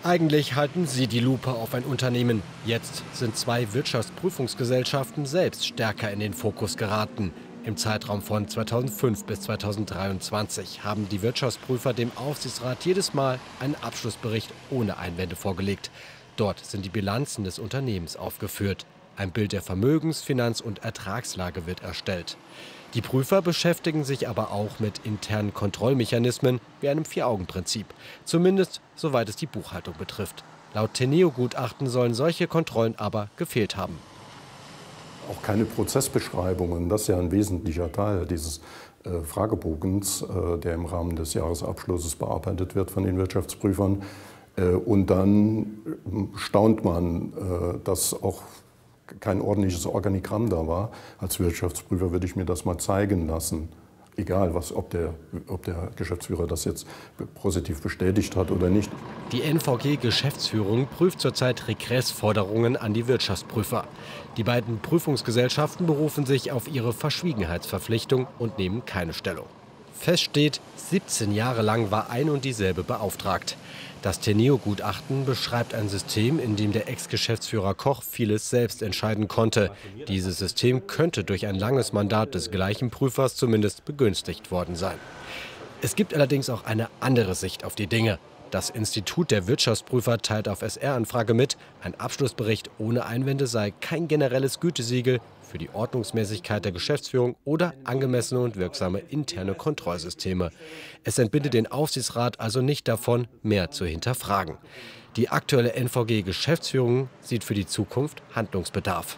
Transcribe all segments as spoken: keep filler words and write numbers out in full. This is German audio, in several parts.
Eigentlich halten sie die Lupe auf ein Unternehmen. Jetzt sind zwei Wirtschaftsprüfungsgesellschaften selbst stärker in den Fokus geraten. Im Zeitraum von zweitausendfünf bis zweitausenddreiundzwanzig haben die Wirtschaftsprüfer dem Aufsichtsrat jedes Mal einen Abschlussbericht ohne Einwände vorgelegt. Dort sind die Bilanzen des Unternehmens aufgeführt. Ein Bild der Vermögens-, Finanz- und Ertragslage wird erstellt. Die Prüfer beschäftigen sich aber auch mit internen Kontrollmechanismen wie einem Vier-Augen-Prinzip. Zumindest soweit es die Buchhaltung betrifft. Laut Teneo-Gutachten sollen solche Kontrollen aber gefehlt haben. Auch keine Prozessbeschreibungen, das ist ja ein wesentlicher Teil dieses äh, Fragebogens, äh, der im Rahmen des Jahresabschlusses bearbeitet wird von den Wirtschaftsprüfern. Äh, und dann staunt man, äh, dass auch kein ordentliches Organigramm da war. Als Wirtschaftsprüfer würde ich mir das mal zeigen lassen. Egal, was, ob, der, ob der Geschäftsführer das jetzt positiv bestätigt hat oder nicht. Die N V G-Geschäftsführung prüft zurzeit Regressforderungen an die Wirtschaftsprüfer. Die beiden Prüfungsgesellschaften berufen sich auf ihre Verschwiegenheitsverpflichtung und nehmen keine Stellung. Fest steht, siebzehn Jahre lang war ein und dieselbe beauftragt. Das Teneo-Gutachten beschreibt ein System, in dem der Ex-Geschäftsführer Koch vieles selbst entscheiden konnte. Dieses System könnte durch ein langes Mandat des gleichen Prüfers zumindest begünstigt worden sein. Es gibt allerdings auch eine andere Sicht auf die Dinge. Das Institut der Wirtschaftsprüfer teilt auf S R-Anfrage mit, ein Abschlussbericht ohne Einwände sei kein generelles Gütesiegel für die Ordnungsmäßigkeit der Geschäftsführung oder angemessene und wirksame interne Kontrollsysteme. Es entbindet den Aufsichtsrat also nicht davon, mehr zu hinterfragen. Die aktuelle N V G-Geschäftsführung sieht für die Zukunft Handlungsbedarf.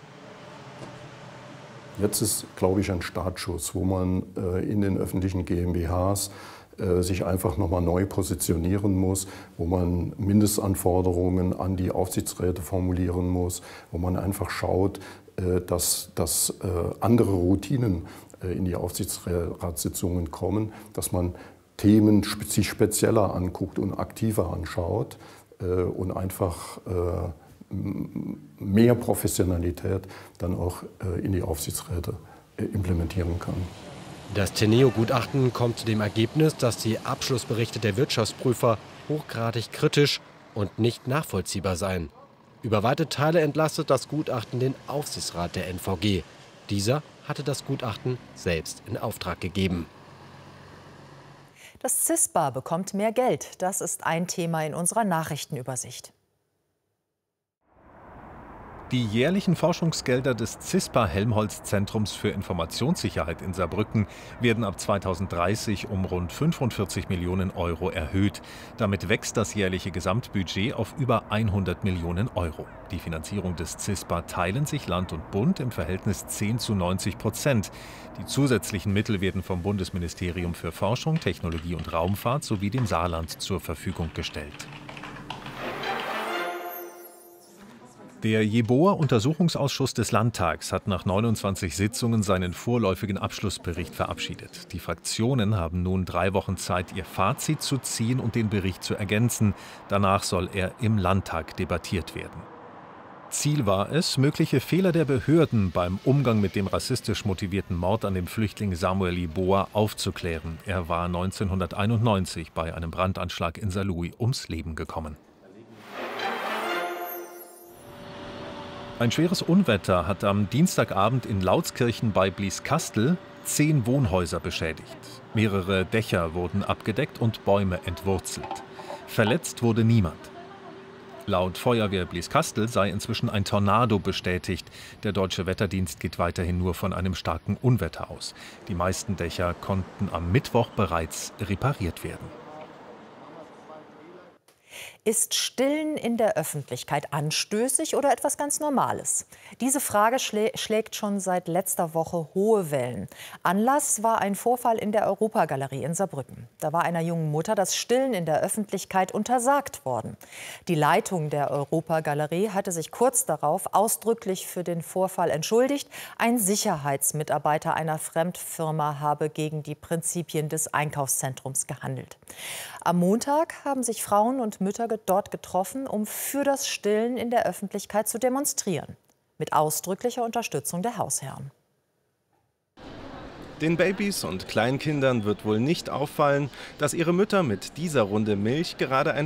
Jetzt ist, glaube ich, ein Startschuss, wo man äh, in den öffentlichen GmbHs äh, sich einfach nochmal neu positionieren muss, wo man Mindestanforderungen an die Aufsichtsräte formulieren muss, wo man einfach schaut, äh, dass, dass äh, andere Routinen äh, in die Aufsichtsratssitzungen kommen, dass man Themen sich spezieller anguckt und aktiver anschaut äh, und einfach äh, mehr Professionalität dann auch in die Aufsichtsräte implementieren kann. Das Teneo-Gutachten kommt zu dem Ergebnis, dass die Abschlussberichte der Wirtschaftsprüfer hochgradig kritisch und nicht nachvollziehbar seien. Über weite Teile entlastet das Gutachten den Aufsichtsrat der N V G. Dieser hatte das Gutachten selbst in Auftrag gegeben. Das CISPA bekommt mehr Geld. Das ist ein Thema in unserer Nachrichtenübersicht. Die jährlichen Forschungsgelder des CISPA-Helmholtz-Zentrums für Informationssicherheit in Saarbrücken werden ab zweitausenddreißig um rund fünfundvierzig Millionen Euro erhöht. Damit wächst das jährliche Gesamtbudget auf über hundert Millionen Euro. Die Finanzierung des CISPA teilen sich Land und Bund im Verhältnis zehn zu neunzig Prozent. Die zusätzlichen Mittel werden vom Bundesministerium für Forschung, Technologie und Raumfahrt sowie dem Saarland zur Verfügung gestellt. Der Jeboa-Untersuchungsausschuss des Landtags hat nach neunundzwanzig Sitzungen seinen vorläufigen Abschlussbericht verabschiedet. Die Fraktionen haben nun drei Wochen Zeit, ihr Fazit zu ziehen und den Bericht zu ergänzen. Danach soll er im Landtag debattiert werden. Ziel war es, mögliche Fehler der Behörden beim Umgang mit dem rassistisch motivierten Mord an dem Flüchtling Samuel Jeboa aufzuklären. Er war neunzehnhunderteinundneunzig bei einem Brandanschlag in Saarlouis ums Leben gekommen. Ein schweres Unwetter hat am Dienstagabend in Lautskirchen bei Blieskastel zehn Wohnhäuser beschädigt. Mehrere Dächer wurden abgedeckt und Bäume entwurzelt. Verletzt wurde niemand. Laut Feuerwehr Blieskastel sei inzwischen ein Tornado bestätigt. Der Deutsche Wetterdienst geht weiterhin nur von einem starken Unwetter aus. Die meisten Dächer konnten am Mittwoch bereits repariert werden. Ist Stillen in der Öffentlichkeit anstößig oder etwas ganz Normales? Diese Frage schlä schlägt schon seit letzter Woche hohe Wellen. Anlass war ein Vorfall in der Europagalerie in Saarbrücken. Da war einer jungen Mutter das Stillen in der Öffentlichkeit untersagt worden. Die Leitung der Europagalerie hatte sich kurz darauf ausdrücklich für den Vorfall entschuldigt. Ein Sicherheitsmitarbeiter einer Fremdfirma habe gegen die Prinzipien des Einkaufszentrums gehandelt. Am Montag haben sich Frauen und Mütter dort getroffen, um für das Stillen in der Öffentlichkeit zu demonstrieren. Mit ausdrücklicher Unterstützung der Hausherren. Den Babys und Kleinkindern wird wohl nicht auffallen, dass ihre Mütter mit dieser Runde Milch gerade ein